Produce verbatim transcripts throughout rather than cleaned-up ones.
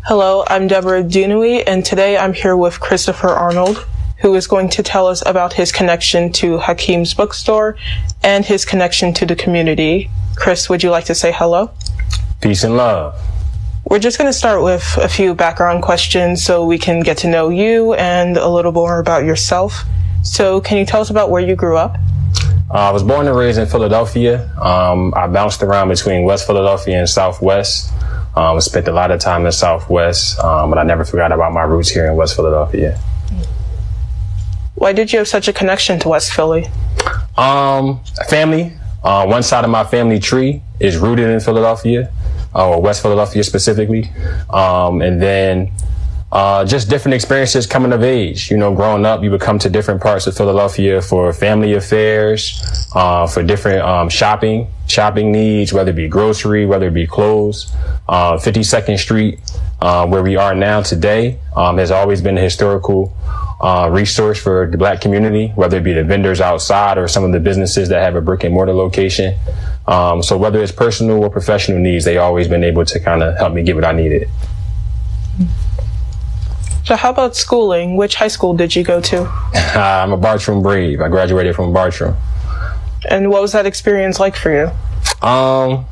Hello, I'm Deborah Dunui, and today I'm here with Christopher Arnold, who is going to tell us about his connection to Hakeem's Bookstore and his connection to the community. Chris, would you like to say hello? Peace and love. We're just going to start with a few background questions so we can get to know you and a little more about yourself. So can you tell us about where you grew up? Uh, I was born and raised in Philadelphia. Um, I bounced around between West Philadelphia and Southwest. Um, spent a lot of time in Southwest, um, but I never forgot about my roots here in West Philadelphia. Why did you have such a connection to West Philly? Um, family. Uh, one side of my family tree is rooted in Philadelphia, uh, or West Philadelphia specifically. Um, and then uh, just different experiences coming of age. You know, growing up, you would come to different parts of Philadelphia for family affairs, uh, for different um, shopping, shopping needs, whether it be grocery, whether it be clothes. Uh, fifty-second Street, uh, where we are now today, um, has always been a historical uh, resource for the Black community, whether it be the vendors outside or some of the businesses that have a brick and mortar location. Um, so whether it's personal or professional needs, they always been able to kind of help me get what I needed. So how about schooling? Which high school did you go to? I'm a Bartram Brave. I graduated from Bartram. And what was that experience like for you? Um,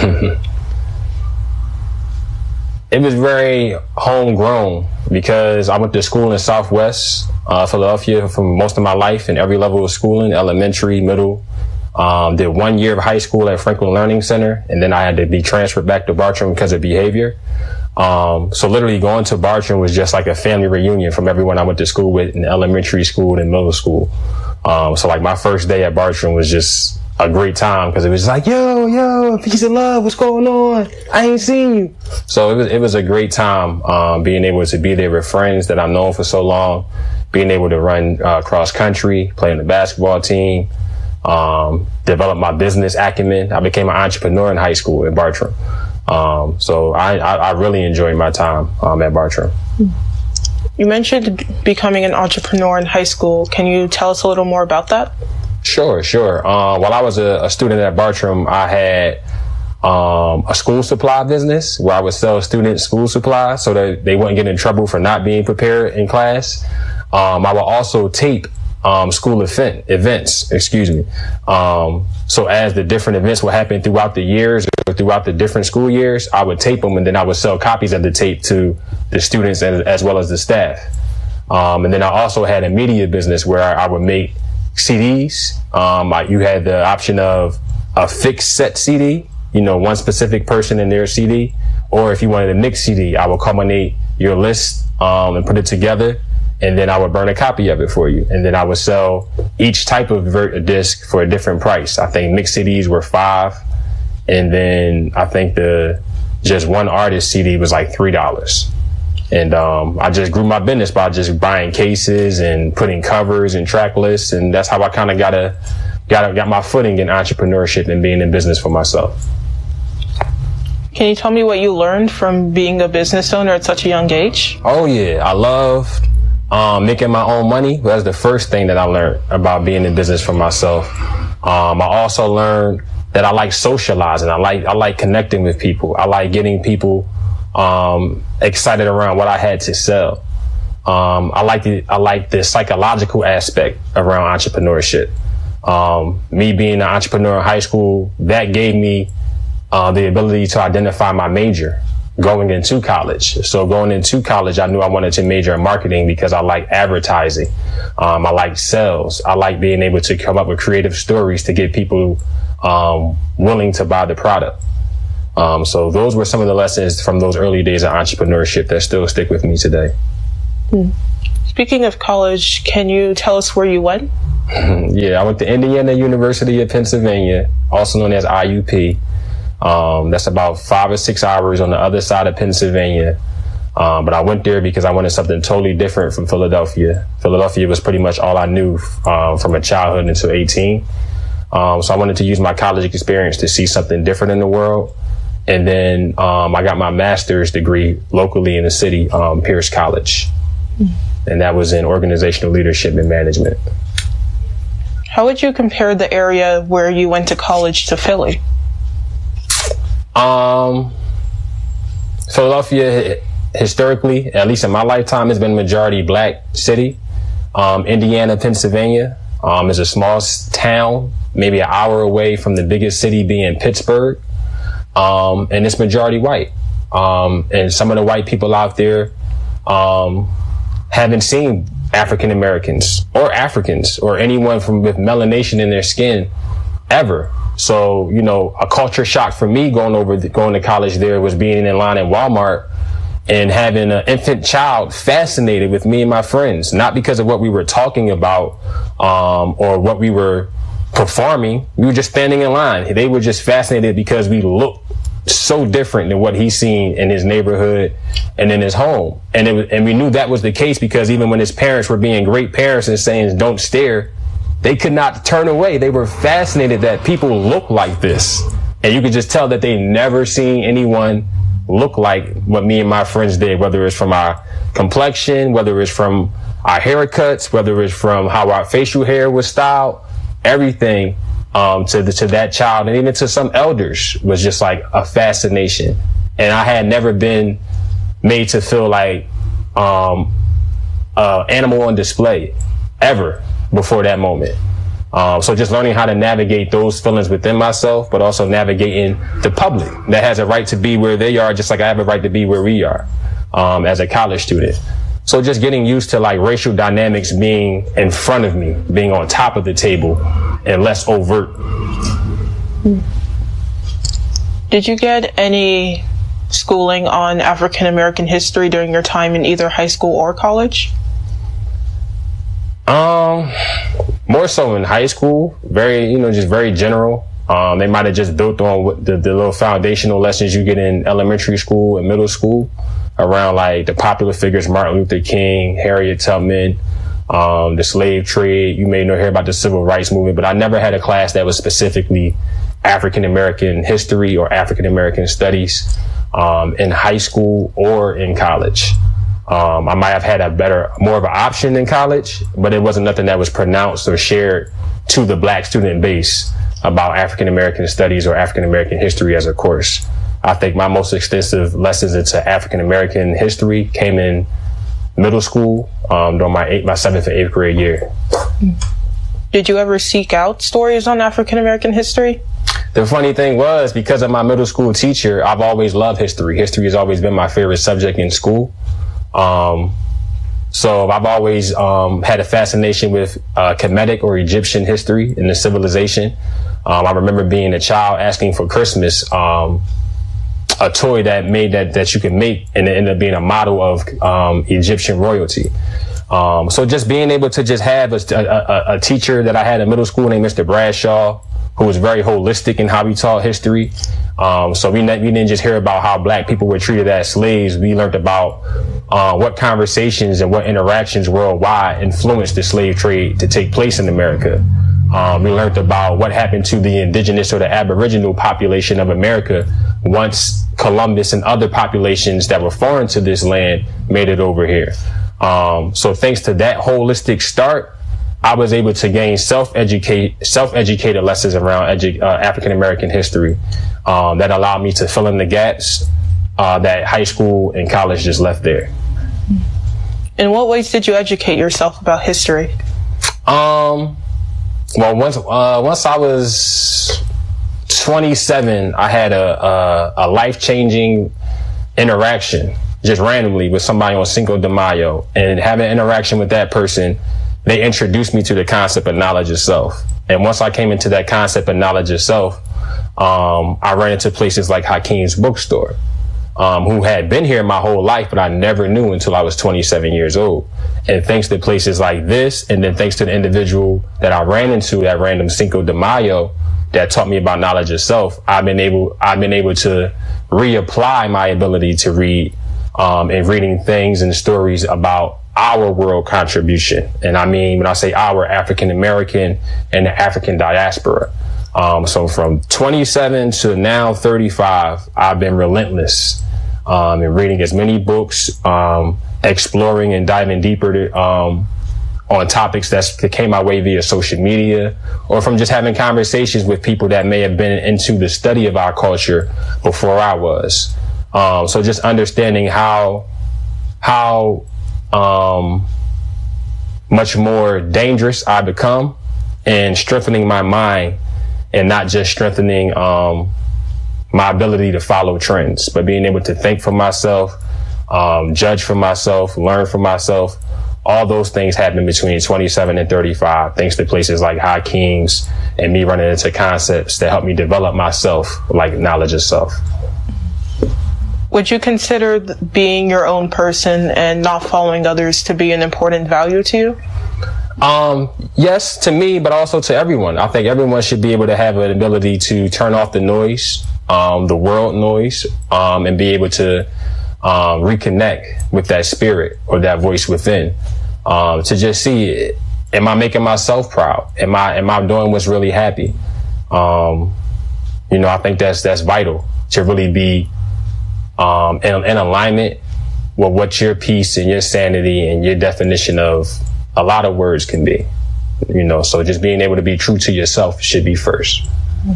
it was very homegrown because I went to school in Southwest uh, Philadelphia for most of my life in every level of schooling, elementary, middle. Um, did one year of high school at Franklin Learning Center, and then I had to be transferred back to Bartram because of behavior. Um, so literally going to Bartram was just like a family reunion from everyone I went to school with in elementary school and middle school. Um, so like my first day at Bartram was just a great time because it was like, yo, yo, peace and love, what's going on? I ain't seen you. So it was, it was a great time, um, being able to be there with friends that I've known for so long, being able to run, uh, cross country, play on the basketball team, um, develop my business acumen. I became an entrepreneur in high school at Bartram. Um, so I, I, I really enjoyed my time, um, at Bartram. You mentioned becoming an entrepreneur in high school. Can you tell us a little more about that? Sure, sure. Uh, while I was a, a student at Bartram, I had um, a school supply business where I would sell students school supplies so that they wouldn't get in trouble for not being prepared in class. Um, I would also tape um, school event, events, excuse me. Um, so as the different events would happen throughout the years or throughout the different school years, I would tape them and then I would sell copies of the tape to the students as, as well as the staff. Um, and then I also had a media business where I, I would make C Ds. Um, I, you had the option of a fixed set C D, you know, one specific person in their C D, or if you wanted a mixed C D, I would culminate your list, um, and put it together, and then I would burn a copy of it for you. And then I would sell each type of ver- disc for a different price. I think mixed C Ds were five, and then I think the just one artist C D was like three dollars. And um, I just grew my business by just buying cases and putting covers and track lists, and that's how I kind of got a got a, got my footing in entrepreneurship and being in business for myself. Can you tell me what you learned from being a business owner at such a young age? Oh yeah, I loved um, making my own money. That's the first thing that I learned about being in business for myself. Um, I also learned that I like socializing. I like I like connecting with people. I like getting people Um, excited around what I had to sell. Um, I like the, I like the psychological aspect around entrepreneurship. Um, me being an entrepreneur in high school, that gave me, uh, the ability to identify my major going into college. So going into college, I knew I wanted to major in marketing because I like advertising. Um, I like sales. I like being able to come up with creative stories to get people, um, willing to buy the product. Um, so those were some of the lessons from those early days of entrepreneurship that still stick with me today. Hmm. Speaking of college, can you tell us where you went? Yeah, I went to Indiana University of Pennsylvania, also known as I U P. Um, that's about five or six hours on the other side of Pennsylvania. Um, but I went there because I wanted something totally different from Philadelphia. Philadelphia was pretty much all I knew um, from a childhood until eighteen. Um, so I wanted to use my college experience to see something different in the world. And then um, I got my master's degree locally in the city, um, Pierce College. Mm. And that was in organizational leadership and management. How would you compare the area where you went to college to Philly? Um, Philadelphia historically, at least in my lifetime, has been a majority black city. Um, Indiana, Pennsylvania, um, is a small town, maybe an hour away from the biggest city being Pittsburgh. Um, and it's majority white. Um, and some of the white people out there, um, haven't seen African Americans or Africans or anyone from with melanation in their skin ever. So, you know, a culture shock for me going over, the, going to college there was being in line at Walmart and having an infant child fascinated with me and my friends, not because of what we were talking about, um, or what we were performing. We were just standing in line. They were just fascinated because we looked so different than what he's seen in his neighborhood and in his home. And it was, and we knew that was the case because even when his parents were being great parents and saying, don't stare, they could not turn away. They were fascinated that people look like this. And you could just tell that they never seen anyone look like what me and my friends did, whether it's from our complexion, whether it's from our haircuts, whether it's from how our facial hair was styled, everything, um, to the, to that child and even to some elders was just like a fascination. And I had never been made to feel like, um, uh, animal on display ever before that moment. Um, so just learning how to navigate those feelings within myself, but also navigating the public that has a right to be where they are, just like I have a right to be where we are, um, as a college student. So just getting used to like racial dynamics being in front of me, being on top of the table and less overt. Did you get any schooling on African American history during your time in either high school or college? Um, more so in high school, very, you know, just very general. Um, they might have just built on what the, the little foundational lessons you get in elementary school and middle school around like the popular figures, Martin Luther King, Harriet Tubman, um, the slave trade. You may know hear about the civil rights movement, but I never had a class that was specifically African American history or African American studies, um, in high school or in college. Um, I might have had a better, more of an option in college, but it wasn't nothing that was pronounced or shared to the black student base about African American studies or African American history as a course. I think my most extensive lessons into African American history came in middle school, um, during my eighth, my seventh and eighth grade year. Did you ever seek out stories on African American history? The funny thing was, because of my middle school teacher, I've always loved history. History has always been my favorite subject in school. Um, so I've always, um, had a fascination with, uh, Kemetic or Egyptian history and the civilization. Um, I remember being a child asking for Christmas, um, a toy that made that, that you could make, and it ended up being a model of, um, Egyptian royalty. Um, so just being able to just have a, a, a teacher that I had in middle school named Mister Bradshaw, who was very holistic in how we taught history. Um, so we, we didn't just hear about how black people were treated as slaves. We learned about uh, what conversations and what interactions worldwide influenced the slave trade to take place in America. Um, we learned about what happened to the indigenous or the aboriginal population of America once Columbus and other populations that were foreign to this land made it over here. Um, so thanks to that holistic start, I was able to gain self-educate, self-educated lessons around edu- uh, African-American history, um, that allowed me to fill in the gaps, uh, that high school and college just left there. In what ways did you educate yourself about history? Um, well, once, uh, once I was twenty-seven, I had a, a, a life-changing interaction just randomly with somebody on Cinco de Mayo, and having an interaction with that person, they introduced me to the concept of knowledge of self. And once I came into that concept of knowledge of self, um, I ran into places like Hakeem's bookstore, um, who had been here my whole life, but I never knew until I was twenty-seven years old. And thanks to places like this, and then thanks to the individual that I ran into, that random Cinco de Mayo, that taught me about knowledge of self, I've been able, I've been able to reapply my ability to read, um, and reading things and stories about our world contribution. And I mean, when I say our, African American and the African diaspora. Um, so from twenty-seven to now thirty-five, I've been relentless, um, in reading as many books, um, exploring and diving deeper to, um, on topics that's, that came my way via social media, or from just having conversations with people that may have been into the study of our culture before I was. Um, so just understanding how how um, much more dangerous I become, and strengthening my mind, and not just strengthening um, my ability to follow trends, but being able to think for myself, um, judge for myself, learn for myself. All those things happen between twenty-seven and thirty-five, thanks to places like Hakim's and me running into concepts that help me develop myself, like knowledge of self. Would you consider being your own person and not following others to be an important value to you? Um, yes, to me, but also to everyone. I think everyone should be able to have an ability to turn off the noise, um, the world noise, um, and be able to um, reconnect with that spirit or that voice within. Um, to just see, am I making myself proud? Am I am I doing what's really happy? Um, you know, I think that's that's vital to really be um, in, in alignment with what your peace and your sanity and your definition of a lot of words can be. You know, so just being able to be true to yourself should be first.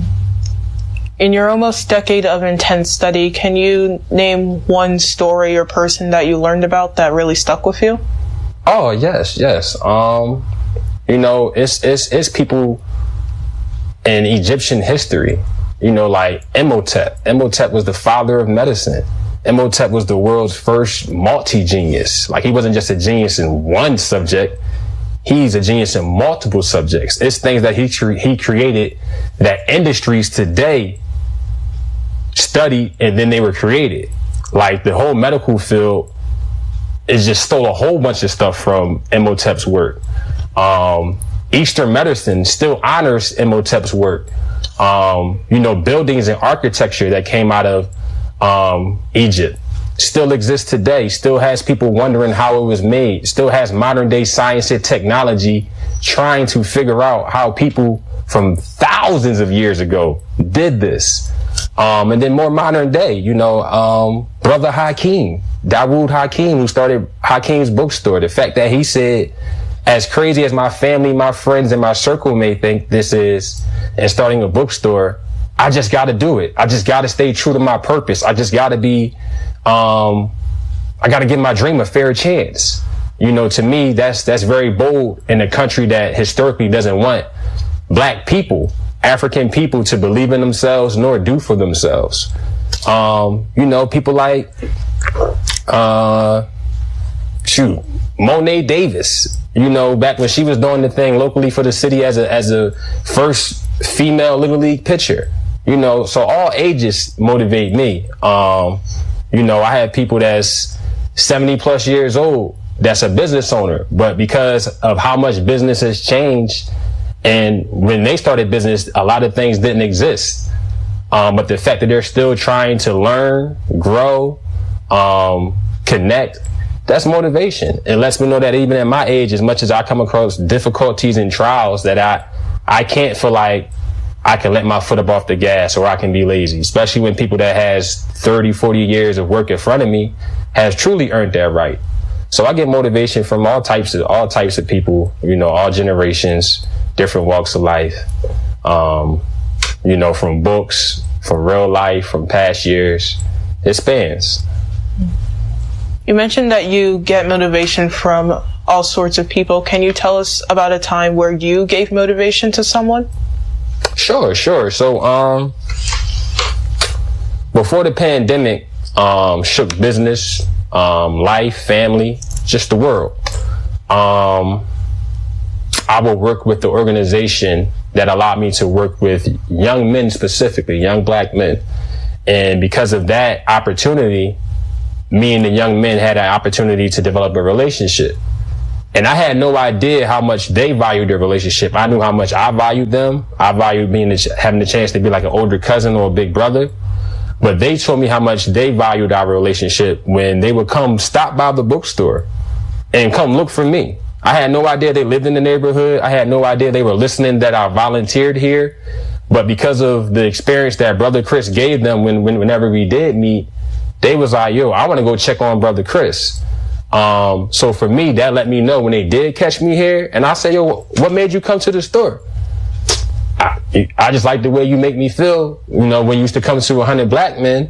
In your almost decade of intense study, can you name one story or person that you learned about that really stuck with you? Oh, yes, yes. Um, you know, it's, it's, it's people in Egyptian history, you know, like Imhotep. Imhotep was the father of medicine. Imhotep was the world's first multi-genius. Like, he wasn't just a genius in one subject. He's a genius in multiple subjects. It's things that he, cre- he created that industries today study and then they were created. Like, the whole medical field is just stole a whole bunch of stuff from Imhotep's work. Um, Eastern medicine still honors Imhotep's work. Um, you know, buildings and architecture that came out of um, Egypt still exists today, still has people wondering how it was made, still has modern day science and technology trying to figure out how people from thousands of years ago did this. Um, and then more modern day, you know, um, Brother Hakim, Dawood Hakim, who started Hakim's bookstore. The fact that he said, as crazy as my family, my friends, and my circle may think this is, and starting a bookstore, I just got to do it. I just got to stay true to my purpose. I just got to be, um, I got to give my dream a fair chance. You know, to me, that's, that's very bold in a country that historically doesn't want black people, African people, to believe in themselves nor do for themselves. Um, you know, people like, uh, shoot, Monet Davis, you know, back when she was doing the thing locally for the city as a, as a first female Little League pitcher, you know, so all ages motivate me. Um, you know, I have people that's seventy plus years old, that's a business owner, but because of how much business has changed, and when they started business, a lot of things didn't exist. Um, but the fact that they're still trying to learn, grow, um, connect, that's motivation. It lets me know that even at my age, as much as I come across difficulties and trials, that I, I can't feel like I can let my foot up off the gas or I can be lazy, especially when people that has thirty, forty years of work in front of me has truly earned that right. So I get motivation from all types of, all types of people, you know, all generations, different walks of life, um, you know, from books, from real life, from past years. It spans. You mentioned that you get motivation from all sorts of people. Can you tell us about a time where you gave motivation to someone? Sure, sure. So, um, before the pandemic, um, shook business, um, life, family, just the world, um, I will work with the organization that allowed me to work with young men, specifically young black men. And because of that opportunity, me and the young men had an opportunity to develop a relationship. And I had no idea how much they valued their relationship. I knew how much I valued them. I valued being the, having the chance to be like an older cousin or a big brother. But they told me how much they valued our relationship when they would come stop by the bookstore and come look for me. I had no idea they lived in the neighborhood. I had no idea they were listening, that I volunteered here. But because of the experience that Brother Chris gave them when, when whenever we did meet, they was like, yo, I want to go check on Brother Chris. Um, so for me, that let me know when they did catch me here. And I say, yo, what made you come to the store? I, I just like the way you make me feel, you know, when you used to come to one hundred Black Men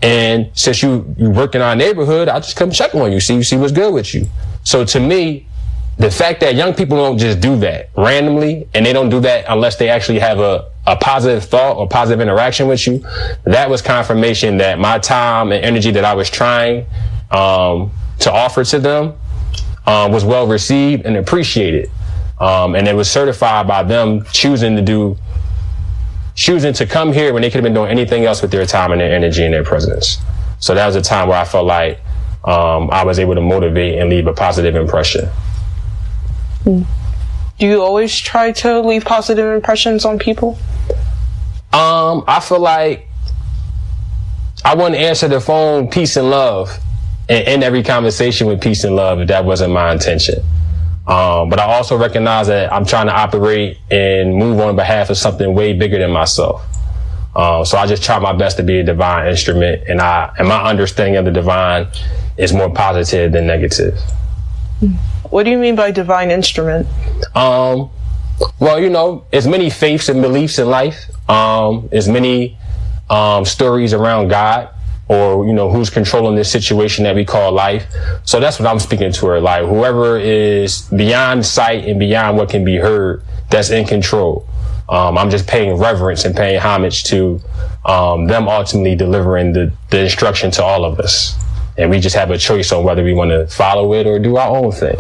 And since you, you work in our neighborhood, I just come check on you, see, see what's good with you. So to me, the fact that young people don't just do that randomly, and they don't do that unless they actually have a, a positive thought or positive interaction with you, that was confirmation that my time and energy that I was trying um, to offer to them um, was well received and appreciated. Um, and it was certified by them choosing to do, choosing to come here when they could have been doing anything else with their time and their energy and their presence. So that was a time where I felt like um, I was able to motivate and leave a positive impression. Do you always try to leave positive impressions on people? Um, I feel like I wouldn't answer the phone peace and love and end every conversation with peace and love if that wasn't my intention. Um, but I also recognize that I'm trying to operate and move on behalf of something way bigger than myself. Uh, so I just try my best to be a divine instrument, and I and my understanding of the divine is more positive than negative. What do you mean by divine instrument? Um, well, you know, as many faiths and beliefs in life, um, as many um, stories around God, or, you know, who's controlling this situation that we call life. So that's what I'm speaking to her. Like, whoever is beyond sight and beyond what can be heard, that's in control. Um, I'm just paying reverence and paying homage to um, them ultimately delivering the, the instruction to all of us. And we just have a choice on whether we want to follow it or do our own thing.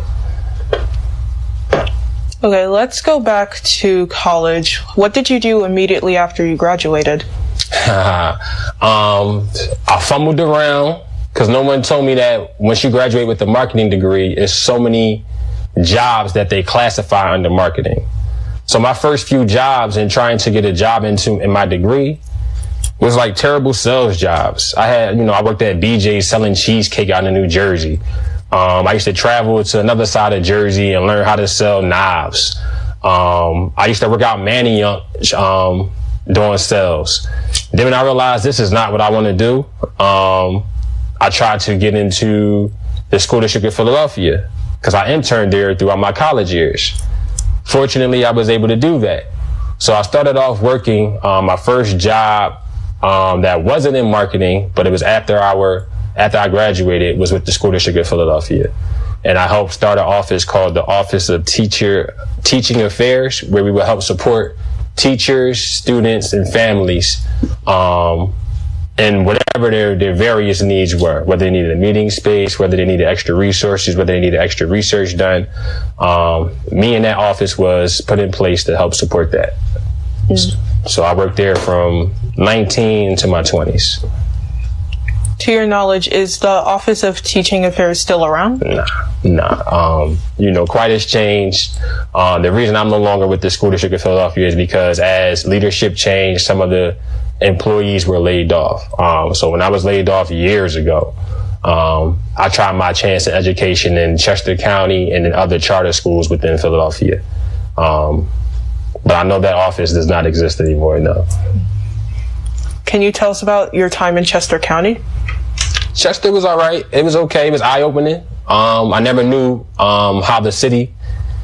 Okay, let's go back to college. What did you do immediately after you graduated? um, I fumbled around because no one told me that once you graduate with a marketing degree, there's so many jobs that they classify under marketing. So my first few jobs and trying to get a job into in my degree was like terrible sales jobs. I had, you know, I worked at B J's selling cheesecake out in New Jersey. Um, I used to travel to another side of Jersey and learn how to sell knives. Um, I used to work out Manayunk, um, doing sales. Then when I realized this is not what I want to do, um, I tried to get into the school district of Philadelphia because I interned there throughout my college years. Fortunately, I was able to do that. So I started off working, um, my first job, um, that wasn't in marketing, but it was after our, after I graduated, was with the school district of Philadelphia. And I helped start an office called the Office of Teacher, Teaching Affairs, where we would help support teachers, students, and families, um, and whatever their, their various needs were, whether they needed a meeting space, whether they needed extra resources, whether they needed extra research done. Um, me and that office was put in place to help support that. Mm. So I worked there from nineteen to my twenties. To your knowledge, is the Office of Teaching Affairs still around? Nah, nah. Um, you know, quite has changed. Uh, the reason I'm no longer with the school district of Philadelphia is because as leadership changed, some of the employees were laid off. Um, so when I was laid off years ago, um, I tried my chance at education in Chester County and in other charter schools within Philadelphia. Um, but I know that office does not exist anymore, no. Can you tell us about your time in Chester County? Chester was all right. It was okay. It was eye-opening. Um, I never knew um, how the city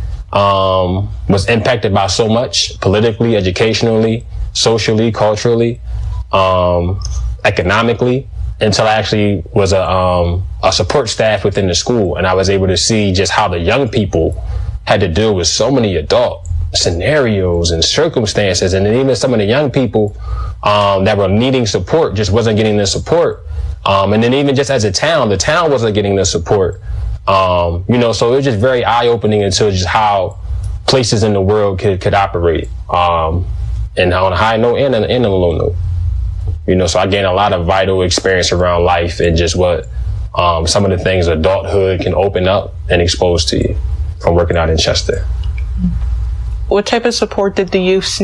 um, was impacted by so much politically, educationally, socially, culturally, um, economically, until I actually was a, um, a support staff within the school. And I was able to see just how the young people had to deal with so many adult scenarios and circumstances. And then even some of the young people um, that were needing support just wasn't getting the support. Um, and then even just as a town, the town wasn't getting the support. Um, you know, so it was just very eye-opening into just how places in the world could, could operate. Um, and on a high note and on, and on a low note. You know, so I gained a lot of vital experience around life and just what um, some of the things adulthood can open up and expose to you from working out in Chester. What type of support did the youth